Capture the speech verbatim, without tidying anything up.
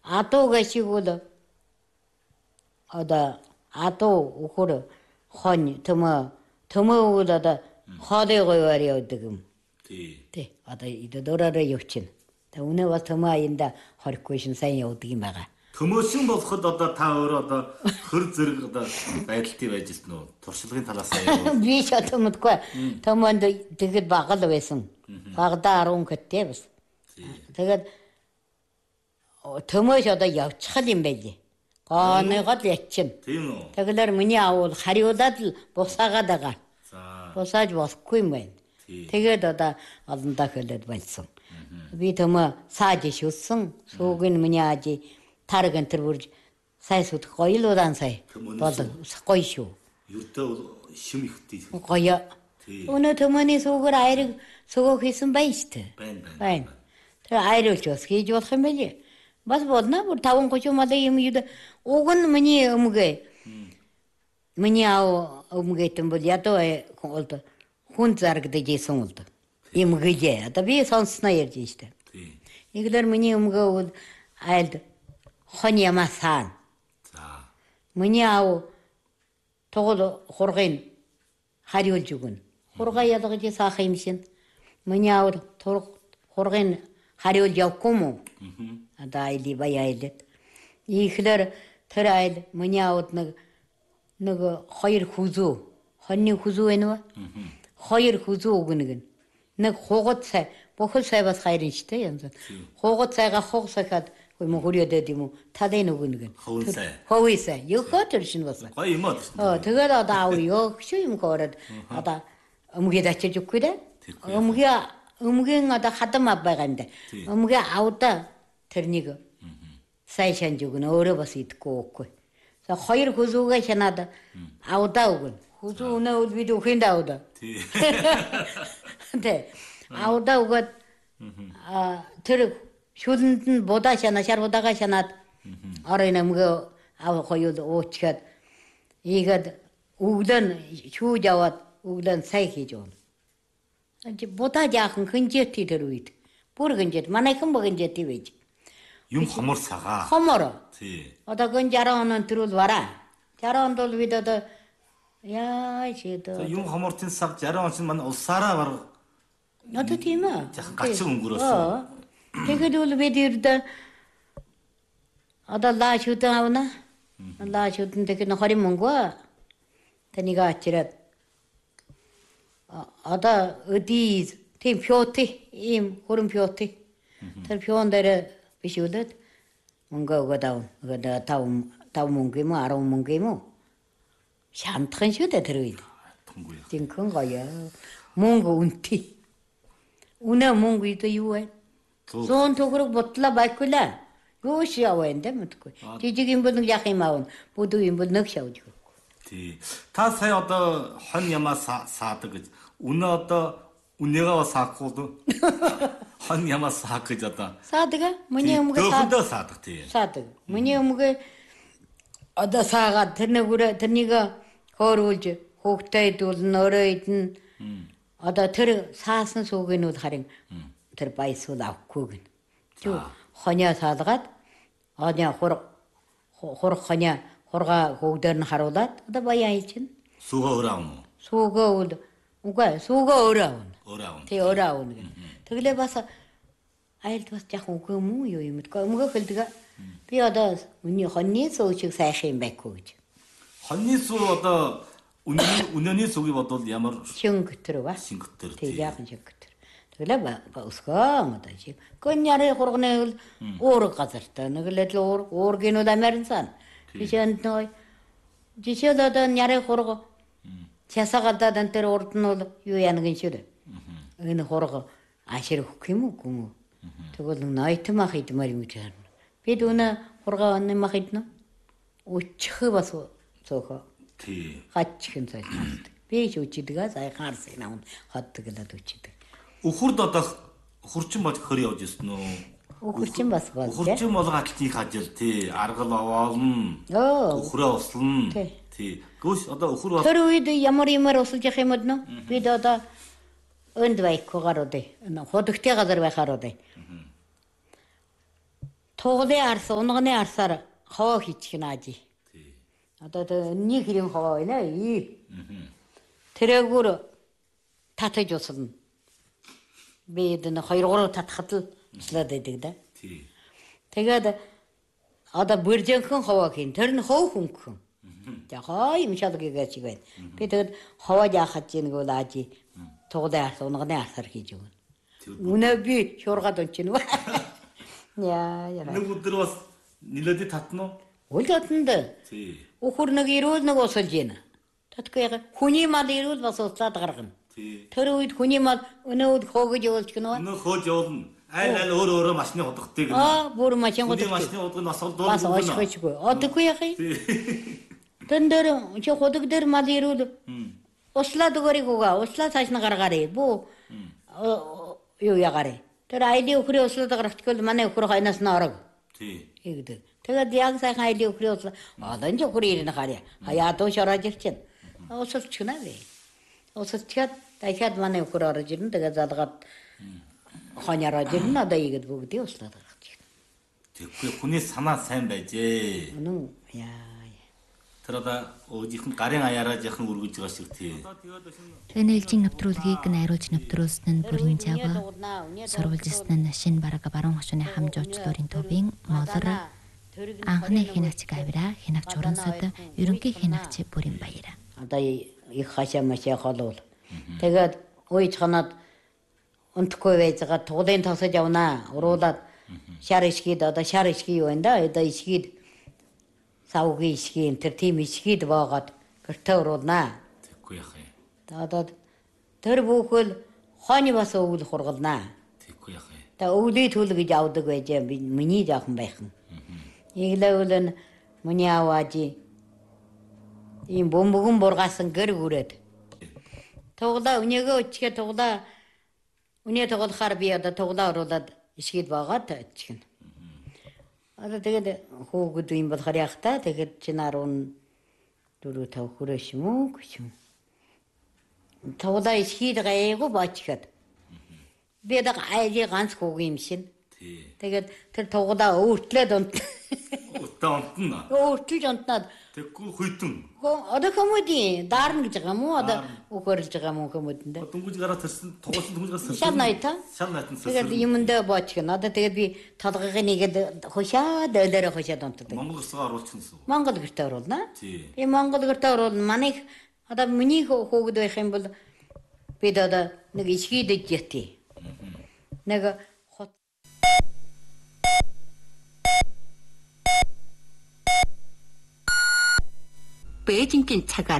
адууга шиг бол одоо адуу өхөр хонь төмө төмөө бол одоо хоолой гоёар явдаг юм. Тий. Одоо идөрөөрөө явчихна. Тэг үнэ бас төмөө аянда хорихгүй шин сайн явдаг юм байгаа. Төмөөшин болоход одоо та өөрөө одоо хөр зэрэг одоо байдалтай байж ирсэн үү? Туршлагын талаас нь би ч одоо мэдгүй. Төмөнд тэгэд багал байсан. Багада арван гэтэй бас. Тэгээд төмөөш одоо явчихал юм байлээ. Гооныгоо л ячна. Тийм үү. Тэгэлэр миний аавал хариулаад л бусаагаад байгаа. За. Бусааж болохгүй юм байна. Тэгээд одоо олондоо хөлөд болсон. Би төмөө сааж шүсэн. Сүүгийн миний аажи тарган тэр бүрж сайн сүдх гоёлуудан сая. Бол гоё шүү. Ердөө шим ихтэй. Гоё. Өнөө төмөний сүүгээр айрыг сөгөө хийсэн байна шүү дээ. Байна байна. Тэр айруулж бас хийж болох юм байлээ. Бас болно. Бүр таван гочоо мала юм юу да. Уг нь миний өмгөө. Миний аав өмгөөтэн бол ядуу олд хүн зарагдаж исэн олд. Эмгëжээ. Одоо би сонсноо ярьж штэ. Тийм. Иглэр миний өмгөө бол айлд хон ямасан. За. Миний аав тогол хургын хариулж өгнө. Хургаа ялгаж саах юм шин. Миний аав хургын хариулж явахгүй мó. Одоо айли баяйлаад. Ихлэр тэр айл миний аавд нэг нэг хоёр хүзүү. Хоньны хүзүү байна уу? Хоёр хүзүү өгнө. Нэг хугад сай, бохол сай бас хайрын штэ янз. Хугад сайга хуг сахад хөө мөрөөдөд юм уу? Талын өгнө. Ховын сай. Ховын сай. Ёхоо тэр шин бас. Гоё юм аа. Оо тэгээд одоо аав ёх шүү юм гоород одоо өмгөөд ачиж өгөхгүй дээ. Өмгөө өмгөөн одоо хадам ав байгаа юм да. Өмгөө аавда тэрнийг сайн шанж өгнө. Өөрөө бас идэхгүй өгөхгүй. За хоёр хүзүүгээ шанаад аавда өгнө. Хүзүү өнөө үл бид өхийн даавда. Тий. Тэ. Аавда өгöd а тэр шүлэнд нь будаа шана шар будаага шанаад орын өмгөө аав хоёул уучгаад ийгээд өглөө шүүж аваад өглөө сая хийж өгнө. Будаа жаахан хинжээт тэр үед. Бүр хинжээт манайхан богинжээт байж. Юм хомор сагаа. Хомор. Тий. Одоо гон жараа онон төрүүл вараа. жараа онд бол бид одоо яа шийдэ. Юм хомортын сав жараа он чинь манай улсаараа бар. Одоо тийм ээ. Яхан гачин өнгөрөөсөн. Тэгэхэд бол бид ирдэ одоо лааш үтэн авна. Лааш үтэн тэгэхэд хорин мөнгөө. Тэнийг ачираад одоо өдий тийм пёти им хөрөн пёти. Тэр пён дээр биш үлээд мөнгө өгöd авна. Өгöd тав тав мөнгө юм уу арав мөнгө юм уу? Шантхан шүү дээ тэр үед. Тинхэн гоё. Мөнгө үнэтэй. Үнэ мөнгө идэ юу вэ? Зүүн төгрөг ботлоо байхгүйла. Юу шаваа энэ мэдгүй. Жижиг юм бол нэг яах юм аав. Бүдүү юм бол нэг шавж өгөхгүй. Тий. Та сая одоо хон ямаа саадаг гэж. Үнэ одоо үнэгээ бас саахгүй дөө. Хон ямаа саах гэж одоо. Саадаг. Миний өмгөө саадаг. Саадаг тий. Саадаг. Миний өмгөө одоо саагаад тэрнийг тэрнийг хөөрүүлж хөөгтэй дүүл нөрөө идэн. Одоо тэр саасан сүүгийн үл харин тэр байсуул авахгүй гин. Юу хонио саалгаад оня хур хур хонио хурга хөөгдөр нь харуулад одоо баян чинь. Сүүгөө өөрөө авна уу? Сүүгөө үл үгүй сүүгөө өөрөө авна. Өөрөө авна. Тий өөрөө авна гин. Тэглээ бас айлд бас яг үгүй юм уу юу юм бэ? Өмгөө хэлдэг. Би одоо миний хоньны сүүчиг сайх юм байхгүй гэж. Хоньны сүү одоо үнэний сүүгийг бодвол ямар шингтэр ба? Шингтэр. Тий яахан шингтэр. Тэглээ ба өсгөө одоо чи. Гоньяри хурганы уур газартай нэглээд л уур уур гинүүд Америксан. Бишэнд ной. Жишээд одоо няри хург часагадад энэ төр урд нь бол юу яана гин шүү дээ. Энэ хург ашир өгөх юм уу гүм. Тэгвэл нойтмах идмар юм гэж харна. Бид өнө хурга оннымах иднэ. Өчхө бас цөөхө. Тий. Хатчихын цай. Би ч үчидэг сая хаарсан юм хатдаг л үчидэг. Өхөрд одоо хурчин бод хөр явж ирсэн үү? Өхөрчин бас бол. Хурчин бол галтны хажил тий. Аргал овоолно. Өхрөө услно. Тий. Гүш одоо өхөр бол. Тэр үед ямар ямар усалж явах юм бэ? Бид одоо өнд байхгүйгээр үү. Ходогтой газар байхаар үү. Туглын арс, унганы арсаар хоо хийчих наажи. Тий. Одоо нэг хэрэг хоо байна ий. Тэрэгүр татаж усна. Би энэ хоёр гурав татхад л услаад байдаг да. Тий. Тэгээд одоо бүржэнхэн хоо хийн. Тэр нь хоо хөнгөн. За хоо юм шалгыг чиг байна. Би тэгээд хоо яахад чинь гол аажи. Туглын арс, унганы арсаар хийж өгнө. Үнэ би шуургаад ончин. Яа яа. Нэг өдөр бас нилээд татна уу? Үл татнаа. Тий. Өхөр нэг ирүүл нэг усалж гинэ. Татгүй хүний мал ирүүл бас услаад гаргана. Тий. Тэр үед хүний мал өнөөд хоогож явуулж гинэ. Өнөө хөөж явуулна. Айл айл өөр өөрөө машины худагдтыг. Аа, бүр машин Хүний худагдаг. машины худаг нь бас бол Бас дуу. очгойчгүй. Одоггүй яах юм? Тий. Тэн дээр чи худаг дээр мал ирүүл услаад өгөрийг угаа. Услаа цааш нь гаргаарай. Бүү юу ягаарай. Тэр айлын өхрийн услаад гаргачихвол манай өхөр хойноос нь орог. Тий. Игдэг. Тэгээд яг сайхан айлын өхрийн услаа олон ч өхөр ирнэ харъя. Хаяа дуу шорож ирчихэн. Усалчихна вэ. Усалчаад дахиад манай өхөр орж ирнэ. Тэгээд залгаад хонярож ирнэ. Одоо игээд бүгдийг услаад гаргачих. Тэгэхгүй хүний санаа сайн байжээ. Үнэн яа. Тэр одоо өөрийнх нь гарын аяараа яхан өргөж байгаа шиг тий. Тэгээ нээлжийн нэвтрүүлгийг найруулж нэвтрүүлсэн нь бүрийн цаава сурвалжилсан нь шинэ бараг баруун хошууны хамж уучлуурын төвийн молор анхны хинагч гавира хинагч урансад ерөнхий хинагч бүрийн баяр. Одоо их хашаа машаа холвол. Тэгээд ууж ханаад унтахгүй байжгаа туглын тосож явнаа. Уруулаад шар ишгид одоо шар ишги юу вэ да? Одоо ишгид савгийн ишгийн тэр тийм ишгид баагаад гэртээ уруулнаа. Тэгэхгүй яах юм. Одоо тэр бүхэл хооны бас өвөл хургалнаа. Тэгэхгүй яах юм. Та өвлий түл гэж авдаг байж би миний жоохон байхан. Иглэвэл нь миний авааji ийм бөмбөгөн бургаасан гэр хүрээд. Туглаа өнөөгөө өчгөө туглаа өнөө тоглохоор би одоо туглаа оруулаад ишгид баагаад чихнэ. Одоо тэгээд хөөгд юм болохоор яах та тэгээд чи наруун дөрөв тав хүрээш юм уу гэж юм. Туглаа ишгид гайгүй баачихад. Би одоо айлын ганц хөг юм шин. Тий. Тэгээд тэр туглаа өөртлээд унт. Утаа онтно. Өөртөлж унтнаад Тэгэхгүй хүйтэн. одоо хүмүүдийн даарна гэж байгаа юм уу? Одоо өгөрлж байгаа юм уу хүмүүдэндээ? Дөнгөж гараа тэрсэн тугуулсан дөнгөж гараа тэрсэн. Шал найта. Шал найтан Тэгээд тэрсэн. юмдаа боочихно. Одоо тэгээд би толгойг нэгэд хушаад ойлороо хушаад унтдаг. Монгол усгаа оруулчихсан гэсэн. Монгол гэртээ оруулна. Тий. Би Монгол гэртээ оруулна. Манайх одоо миний хөөгд байх юм бол бид одоо нэг ишгийдэж ятий. Нэг хот Бээжингийн цагаар